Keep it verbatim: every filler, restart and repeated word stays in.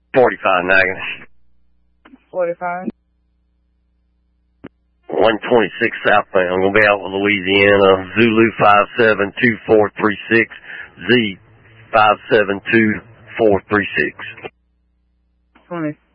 forty-five Nagin. forty-five. one twenty-six southbound. I'm going to be out with Louisiana. Zulu five seven two four three six. Z five seven two four three six. twenty.